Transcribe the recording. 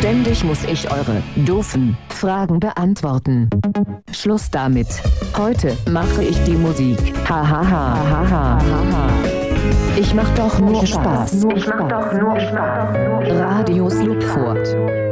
Ständig muss ich eure doofen Fragen beantworten. Schluss damit. Heute mache ich die Musik. Ha ha ha ha ha ha. Ich mach doch nur Spaß. Radio Slupfurt.